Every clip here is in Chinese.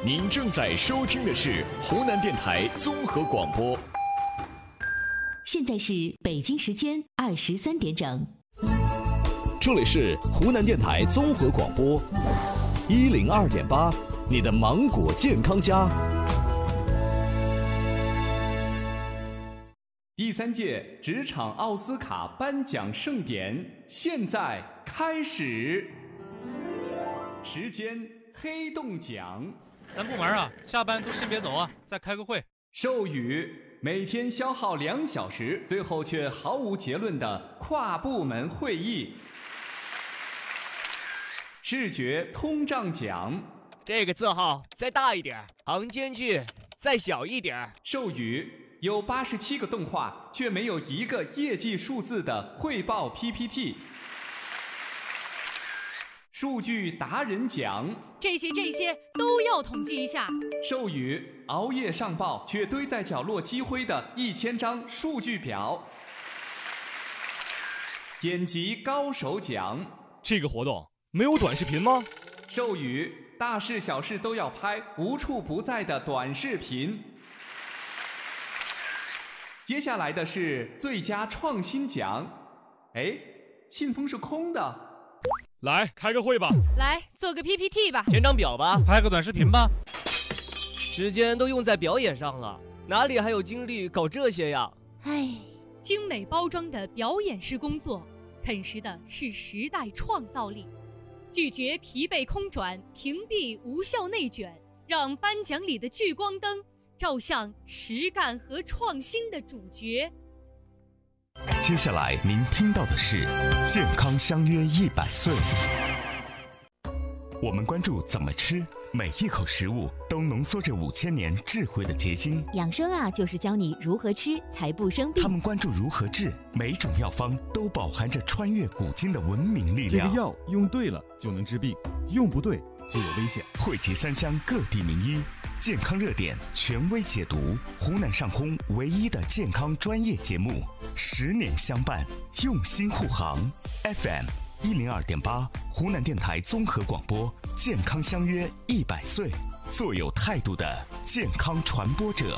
您正在收听的是湖南电台综合广播。 现在是北京时间23点整。 这里是湖南电台综合广播102.8，你的芒果健康家。 第3届职场奥斯卡颁奖盛典现在开始，时间黑洞奖。 咱部门啊，下班都先别走啊，再开个会。 授予每天消耗2小时，最后却毫无结论的跨部门会议。视觉通胀奖， 这个字号再大一点，行间距再小一点。 授予有87个动画却没有一个业绩数字的汇报 PPT。数据达人奖， 这些都要统计一下。 授予熬夜上报却堆在角落积灰的1000张数据表。剪辑高手奖， 这个活动没有短视频吗？ 授予大事小事都要拍，无处不在的短视频。接下来的是最佳创新奖。哎，信封是空的。 来开个会吧， 来做个 PPT 吧， 填张表吧， 拍个短视频吧。 时间都用在表演上了，哪里还有精力搞这些呀？ 唉，精美包装的表演式工作，啃食的是时代创造力。拒绝疲惫空转，屏蔽无效内卷，让颁奖里的聚光灯照向实干和创新的主角。 接下来您听到的是健康相约100岁。我们关注怎么吃，每一口食物都浓缩着5000年智慧的结晶。 养生啊，就是教你如何吃才不生病。 他们关注如何治，每种药方都饱含着穿越古今的文明力量。 这个药用对了就能治病，用不对就有危险。 汇集3乡各地名医，健康热点权威解读，湖南上空唯一的健康专业节目，10年相伴，用心护航。FM 102.8，湖南电台综合广播，健康相约100岁，做有态度的健康传播者。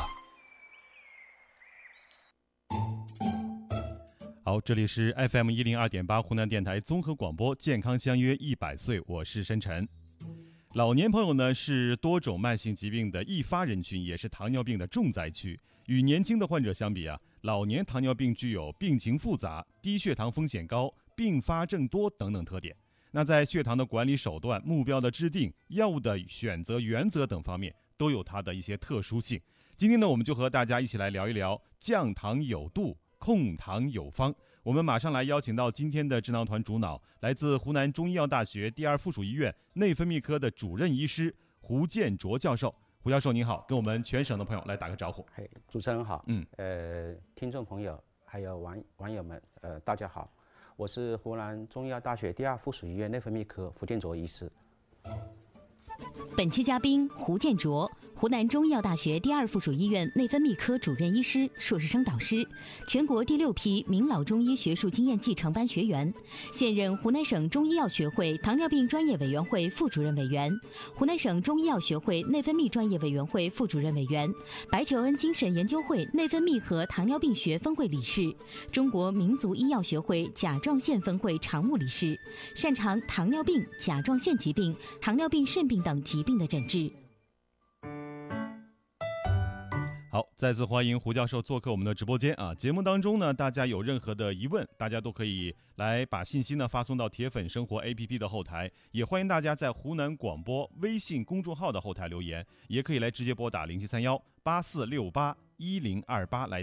好，这里是 FM 102.8，湖南电台综合广播，健康相约100岁，我是申晨。老年朋友呢是多种慢性疾病的易发人群，也是糖尿病的重灾区。与年轻的患者相比啊，老年糖尿病具有病情复杂、低血糖风险高、并发症多等等特点。那在血糖的管理手段、目标的制定、药物的选择原则等方面，都有它的一些特殊性。今天呢，我们就和大家一起来聊一聊降糖有度，控糖有方。我们马上来邀请到今天的智囊团主脑，来自湖南中医药大学第2附属医院内分泌科的主任医师胡建卓教授。胡教授您好，跟我们全省的朋友来打个招呼。 主持人好，听众朋友还有网友们，大家好，我是湖南中医药大学第2附属医院内分泌科胡建卓医师。 本期嘉宾胡建卓，湖南中医药大学第2附属医院内分泌科主任医师、硕士生导师，全国第6批名老中医学术经验继承班学员，现任湖南省中医药学会糖尿病专业委员会副主任委员，湖南省中医药学会内分泌专业委员会副主任委员，白求恩精神研究会内分泌和糖尿病学分会理事，中国民族医药学会甲状腺分会常务理事，擅长糖尿病、甲状腺疾病、糖尿病肾病等疾病的诊治。 好，再次欢迎胡教授做客我们的直播间啊！节目当中呢，大家有任何的疑问，大家都可以来把信息呢发送到铁粉生活 APP 的后台，也欢迎大家在湖南广播微信公众号的后台留言，也可以来直接拨打073184681028来